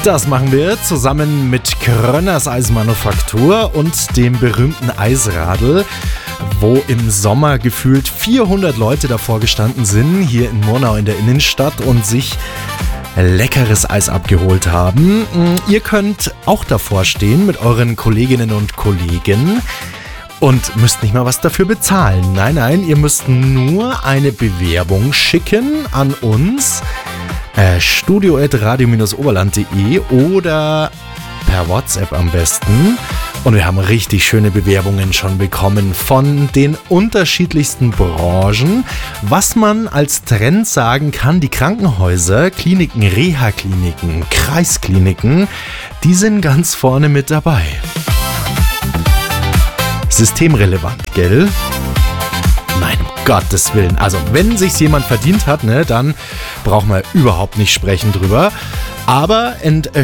Das machen wir zusammen mit Krönners Eismanufaktur und dem berühmten Eisradl, wo im Sommer gefühlt 400 Leute davor gestanden sind, hier in Murnau in der Innenstadt und sich leckeres Eis abgeholt haben. Ihr könnt auch davor stehen mit euren Kolleginnen und Kollegen und müsst nicht mal was dafür bezahlen. Nein, ihr müsst nur eine Bewerbung schicken an uns. studio@radio-oberland.de oder per WhatsApp am besten. Und wir haben richtig schöne Bewerbungen schon bekommen von den unterschiedlichsten Branchen. Was man als Trend sagen kann, die Krankenhäuser, Kliniken, Reha-Kliniken, Kreiskliniken, die sind ganz vorne mit dabei. Systemrelevant, gell? Nein, um Gottes Willen. Also, wenn sich's jemand verdient hat, ne, dann braucht man überhaupt nicht sprechen drüber. Aber